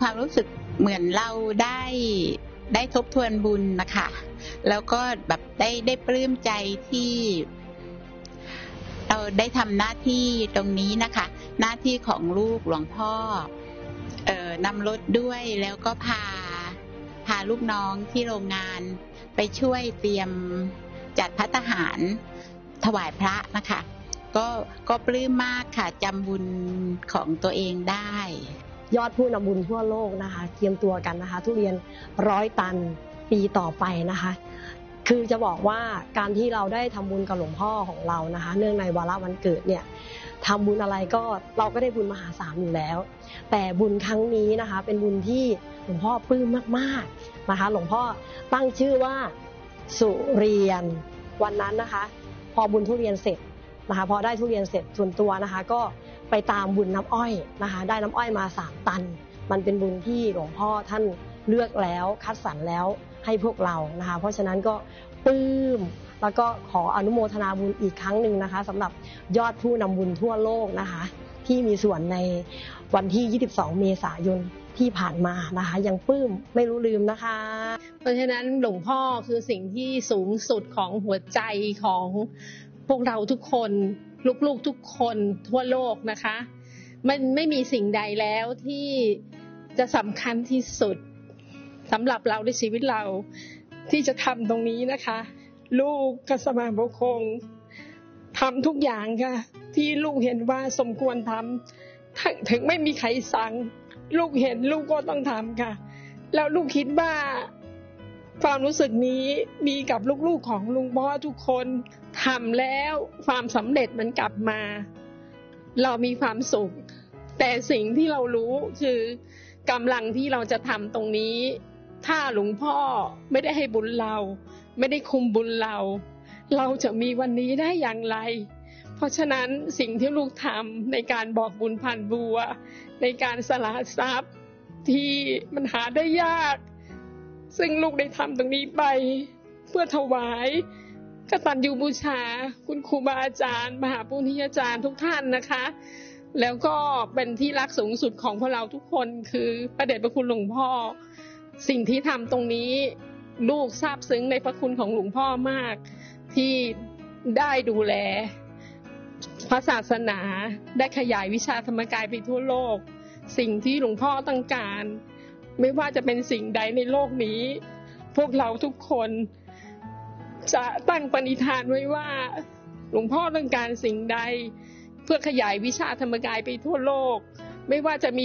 ความรู้สึกเหมือนเราได้ทบทวนบุญนะคะแล้วก็แบบได้ปลื้มใจที่เราได้ทำหน้าที่ตรงนี้นะคะหน้าที่ของลูกหลวงพ่อนำรถด้วยแล้วก็พาลูกน้องที่โรงงานไปช่วยเตรียมจัดภัตตาหารถวายพระนะคะก็ปลื้มมากค่ะจำบุญของตัวเองได้ยอดผู้นำบุญทั่วโลกนะคะเตรียมตัวกันนะคะทุเรียน100 ตันปีต่อไปนะคะคือจะบอกว่าการที่เราได้ทำบุญกับหลวงพ่อของเรานะคะเนื่องในวาระวันเกิดเนี่ยทำบุญอะไรก็เราก็ได้บุญมหาศาลอยู่แล้วแต่บุญครั้งนี้นะคะเป็นบุญที่หลวงพ่อปลื้มมากๆนะคะหลวงพ่อตั้งชื่อว่าสุเรียนวันนั้นนะคะพอบุญทุเรียนเสร็จนะคะพอได้ทุเรียนเสร็จส่วนตัวนะคะก็ไปตามบุญน้ำอ้อยนะคะได้น้ำอ้อยมา3 ตันมันเป็นบุญที่หลวงพ่อท่านเลือกแล้วคัดสรรแล้วให้พวกเรานะคะเพราะฉะนั้นก็ปลื้มแล้วก็ขออนุโมทนาบุญอีกครั้งหนึ่งนะคะสำหรับยอดผู้นำบุญทั่วโลกนะคะที่มีส่วนในวันที่22 เมษายนที่ผ่านมานะคะยังปลื้มไม่รู้ลืมนะคะเพราะฉะนั้นหลวงพ่อคือสิ่งที่สูงสุดของหัวใจของพวกเราทุกคนลูกๆทุกคนทั่วโลกนะคะมันไม่มีสิ่งใดแล้วที่จะสำคัญที่สุดสำหรับเราในชีวิตเราที่จะทำตรงนี้นะคะลูกกัสมาบุคงทำทุกอย่างค่ะที่ลูกเห็นว่าสมควรทำถึงไม่มีใครสั่งลูกเห็นลูกก็ต้องทำค่ะแล้วลูกคิดว่าความรู้สึกนี้มีกับลูกๆของลุงพ่อทุกคนทำแล้วความสำเร็จมันกลับมาเรามีความสุขแต่สิ่งที่เรารู้คือกำลังที่เราจะทำตรงนี้ถ้าหลวงพ่อไม่ได้ให้บุญเราไม่ได้คุมบุญเราจะมีวันนี้ได้อย่างไรเพราะฉะนั้นสิ่งที่ลูกทำในการบอกบุญผ่านบัวในการสละทรัพย์ที่มันหาได้ยากซึ่งลูกได้ทำตรงนี้ไปเพื่อถวายกตัญญูบูชาคุณครูบาอาจารย์มหาปุณิยาจารย์ทุกท่านนะคะแล้วก็เป็นที่รักสูงสุดของพวกเราทุกคนคือพระเดชพระคุณหลวงพ่อสิ่งที่ทำตรงนี้ลูกซาบซึ้งในพระคุณของหลวงพ่อมากที่ได้ดูแลพระศาสนาได้ขยายวิชาธรรมกายไปทั่วโลกสิ่งที่หลวงพ่อต้องการไม่ว่าจะเป็นสิ่งใดในโลกนี้พวกเราทุกคนจะตั้งปณิธานไว้ว่าหลวงพ่อต้องการสิ่งใดเพื่อขยายวิชาธรรมกายไปทั่วโลกไม่ว่าจะมี